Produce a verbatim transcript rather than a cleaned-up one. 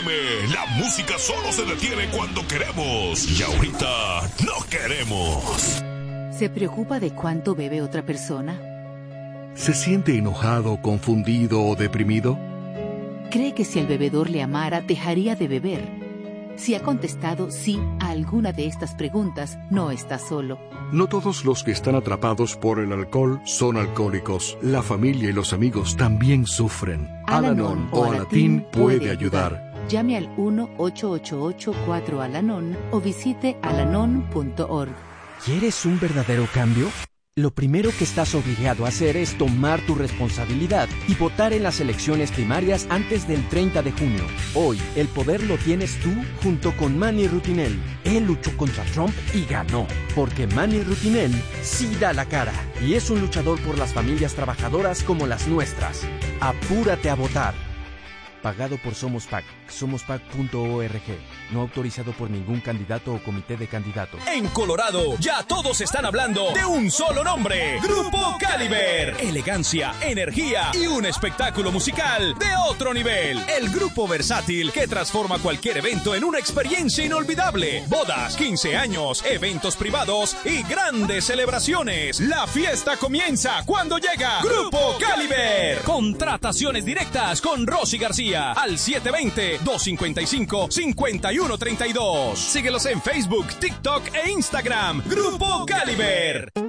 M. La música solo se detiene cuando queremos. Y ahorita no queremos. ¿Se preocupa de cuánto bebe otra persona? ¿Se siente enojado, confundido o deprimido? ¿Cree que si el bebedor le amara, dejaría de beber? Si ha contestado sí a alguna de estas preguntas, no está solo. No todos los que están atrapados por el alcohol son alcohólicos. La familia y los amigos también sufren. Al-Anon o Alatín puede ayudar. Llame al uno ocho ocho ocho cuatro Al-Anon o visite alanon punto org. ¿Quieres un verdadero cambio? Lo primero que estás obligado a hacer es tomar tu responsabilidad y votar en las elecciones primarias antes del treinta de junio. Hoy, el poder lo tienes tú junto con Manny Rutinel. Él luchó contra Trump y ganó, porque Manny Rutinel sí da la cara y es un luchador por las familias trabajadoras como las nuestras. Apúrate a votar. Pagado por Somos P A C, somos pac punto org. No autorizado por ningún candidato o comité de candidatos. En Colorado, ya todos están hablando de un solo nombre. Grupo Caliber. Elegancia, energía y un espectáculo musical de otro nivel. El grupo versátil que transforma cualquier evento en una experiencia inolvidable. Bodas, quince años, eventos privados y grandes celebraciones. La fiesta comienza cuando llega Grupo Caliber. Contrataciones directas con Rosy García al siete dos cero, dos cinco cinco, cinco uno tres dos. Síguelos en Facebook, TikTok e Instagram. Grupo Caliber.